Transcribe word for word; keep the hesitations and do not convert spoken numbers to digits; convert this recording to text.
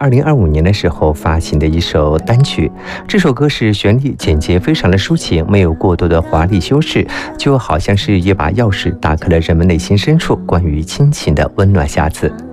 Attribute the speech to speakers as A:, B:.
A: 二零二五年的时候发行的一首单曲。这首歌是旋律简洁，非常的抒情，没有过多的华丽修饰，就好像是一把钥匙打开了人们内心深处关于亲情的温暖匣子。